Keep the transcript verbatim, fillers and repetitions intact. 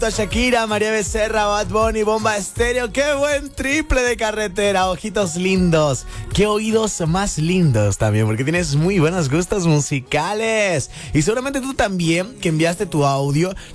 Shakira, María Becerra, Bad Bunny, Bomba Estéreo. ¡Qué buen triple de carretera! Ojitos lindos. ¡Qué oídos más lindos también! Porque tienes muy buenos gustos musicales. Y seguramente tú también, que enviaste tu audio,